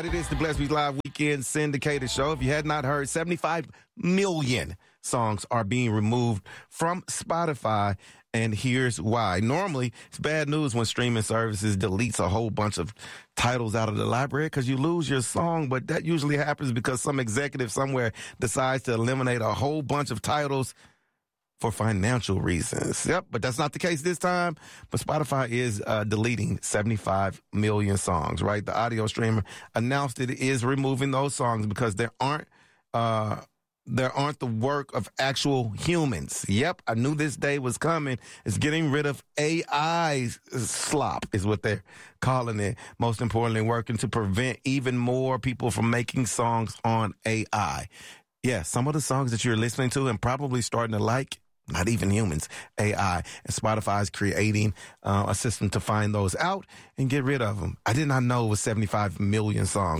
right, it is the Bless Me Live Weekend Syndicated Show. If you had not heard, 75 million songs are being removed from Spotify, and here's why. Normally, it's bad news when streaming services deletes a whole bunch of titles out of the library because you lose your song, but that usually happens because some executive somewhere decides to eliminate a whole bunch of titles for financial reasons. Yep, but that's not the case this time. But Spotify is deleting 75 million songs, right? The audio streamer announced it is removing those songs because there aren't the work of actual humans. Yep, I knew this day was coming. It's getting rid of AI slop is what they're calling it. Most importantly, working to prevent even more people from making songs on AI. Yeah, some of the songs that you're listening to and probably starting to like, not even humans, AI. And Spotify is creating a system to find those out and get rid of them. I did not know it was 75 million songs.